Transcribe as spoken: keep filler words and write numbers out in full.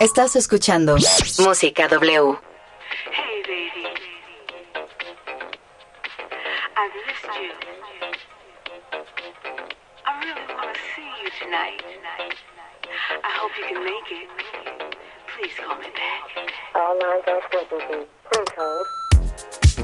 Estás escuchando Música W. Hey, baby. I've missed you. I really want to see you tonight. I hope you can make it. Please call me back. All lines are frequency. Please hold.